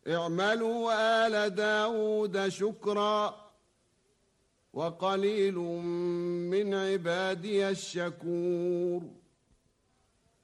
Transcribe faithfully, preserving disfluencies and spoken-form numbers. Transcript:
اعملوا آل داود شكرا وقليل من عبادي الشكور